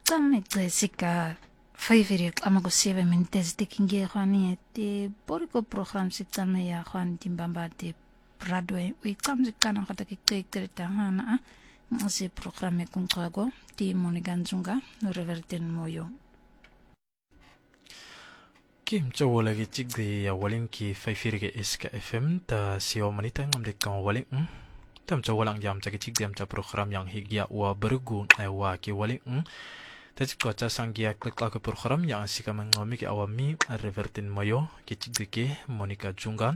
Tame Jessica 5 amago 7 minutes de kinge khani te boriko program sitame ya khwan timbamba te Broadway we kamzi kana kata kikte tangana ngase program kunqago ti moniganzunga no reverten moyo Kim chawala gi chigde ya walin ki 5 SK FM ta siwa manita ngamde kan walin tam chawalang jam chagi chigde am cha program yang higya wa bergu wa ki walin Tadi kuaca sanggia klik lagu program yang asik mengomi ke awami revertin moyo ke chigde ke Monica Jungan.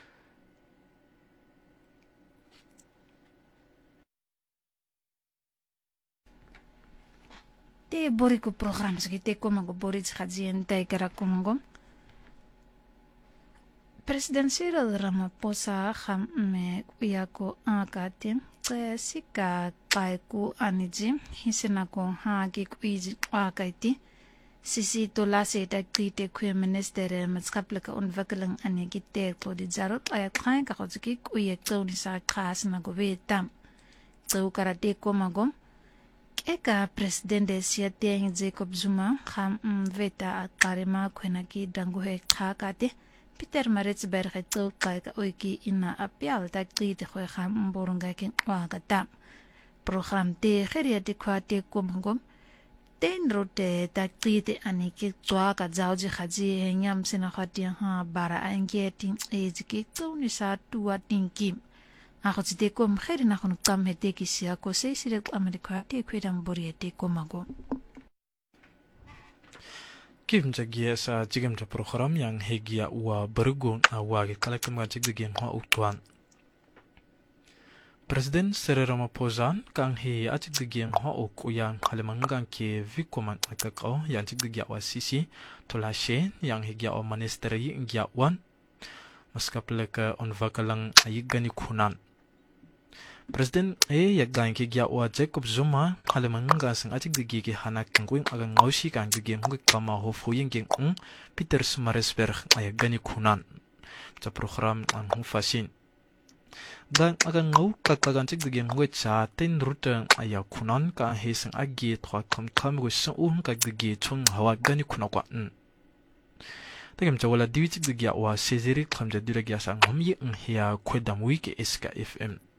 Te boriku program sekite ko mago borit khajien tai kara kumangom. President Cyril Ramaphosa khame kuyako akate sika kaiku aniji hisenako hagi kuiji akaiti sisi tolase ta krite kwe minister matskaplika ontwikkeling anegite ko di jarot ay khain ka khotiki kuye tsoni sa khas na go vetam tsau karate ko magom eka president siateng Jacob Zuma kham veta akarema khwena ki dangu he khakate Peter Maritzburg tsau ka oiki ina apial ta krite khwe kham borunga ken wakata program te kheria de kwate komangom ten rote ta krite aniki tswa ka jauji khaji nyam sina khati ha bara angeting ejiki tsuni sa tuwa tinkim akhotite kom kheri na khonu kam hete kisia ko se sirek amerika te kwedam boriete komago Kim jagia sa jigam cha program yang hegia wa bergu wa ke kalak ma jigde gen ha utwan. President Cyril Ramaphosa kang he ajigde gen ha ok yang halemangang ke vikoman akako yang jigde gya wa sisi tolashe yang hegia o ministeri gya wan maskapleka onvakalang ayigani kunan. President yagang ke gya wa Jacob Zuma halemanga sang ajig digi ke hanak kangwing agang ngaushi kang digi nguk kama ho fuyin ke Peter Marisberg ayagani kunan cha program ang hufasin dan agang ngau kakagan jig digi ngwe cha ten ruta aya kunan ka hesang agi thwa kam go sa ka digi chung hawa gani kunakwa Tagam chawala diwi jig digi wa sezeri khamja dira gya sang humyi hiya kwedam wiki SK FM